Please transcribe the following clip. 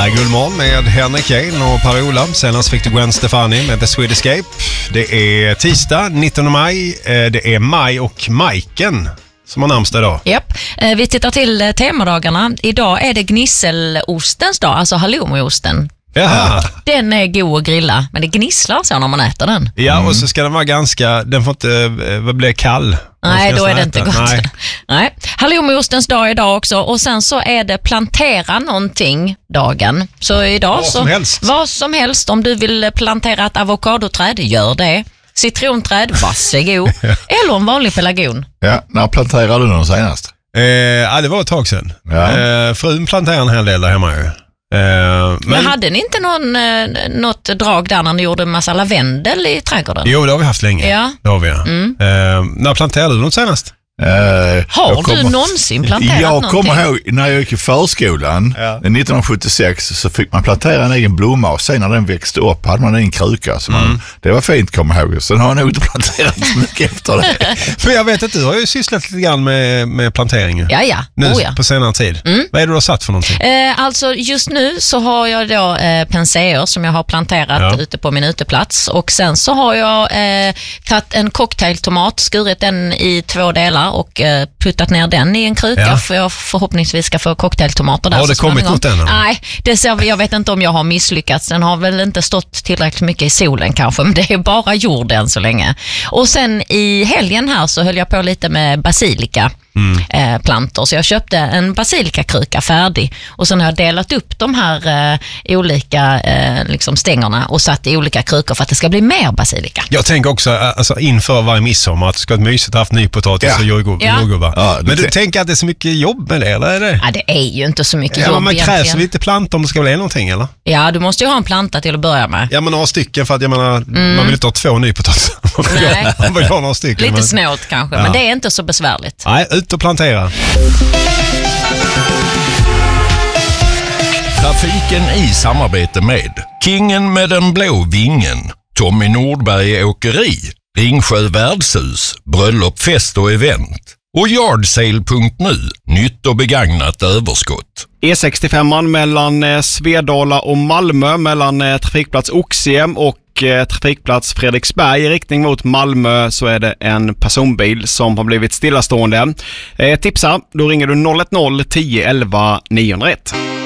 Ja, Guldmorgon med Henrik Kane och Per-Ola. Senast fick du Gwen Stefani med The Swedish Escape. Det är tisdag, 19 maj. Det är Maj och Majken som har namnsdag idag. Japp. Vi tittar till temadagarna. Idag är det gnisselostens dag, alltså halloumiosten. Jaha. Den är god att grilla, men det gnisslar så när man äter den. Ja, och så ska den vara ganska... Den får inte bli kall. Nej, då är det inte gott. Nej. Halloumiostens dag idag också. Och sen så är det plantera någonting dagen. Så idag vad som helst. Om du vill plantera ett avokadoträd, gör det. Citronträd, varsågod. Eller en vanlig pelargon. Ja, när planterade du den senast? Ja, det var ett tag sedan. Ja. Frun planterade en hel del där hemma ju. Men hade ni inte något drag där när ni gjorde en massa lavendel i trädgården? Jo, det har vi haft länge. Ja. Det har vi. När planterade du något senast? Har du någonsin planterat någonting? Jag kommer ihåg när jag gick i förskolan 1976 så fick man plantera en egen blomma och sen när den växte upp hade man en kruka. Så det var fint, kommer jag ihåg. Sen har jag nog inte planterat så mycket efter det. För jag vet att du har ju sysslat lite grann med planteringen. Ja. Nu på senare tid. Vad är det du har satt för någonting? Alltså just nu så har jag då penseer som jag har planterat ute på min uteplats. Och sen så har jag tagit en cocktailtomat, skurit den i 2 delar och puttat ner den i en kruka för jag förhoppningsvis ska få cocktailtomater där. Har det kommit något än? Nej, jag vet inte om jag har misslyckats. Den har väl inte stått tillräckligt mycket i solen kanske, men det är bara jord än så länge. Och sen i helgen här så höll jag på lite med basilika plantor. Så jag köpte en basilikakruka färdig och sen har jag delat upp de här olika liksom stängerna och satt i olika krukor för att det ska bli mer basilika. Jag tänker också alltså, inför varje midsommar att det ska ett mysigt haft nypotatis och jordgubbar. Ja, men du tänker att det är så mycket jobb med det, eller är det? Ja, det är ju inte så mycket jobb men man egentligen. krävs lite plantor om det ska bli någonting, eller? Ja, du måste ju ha en planta till att börja med. Ja, men några stycken för att jag menar, man vill inte ha 2 nypotatis. Nej. Man vill ha några stycken. Lite snålt kanske, men det är inte så besvärligt. Nej, ut och plantera. Trafiken i samarbete med Kingen med den blå vingen, Tommy Nordberg Åkeri, Ringsjö Värdshus, bröllop, fest och event och Yardsale.nu, nytt och begagnat överskott. E65 mellan Svedala och Malmö, mellan trafikplats Oxiem och trafikplats Fredriksberg i riktning mot Malmö, så är det en personbil som har blivit stillastående. Tipsa, då ringer du 010 10 11 901.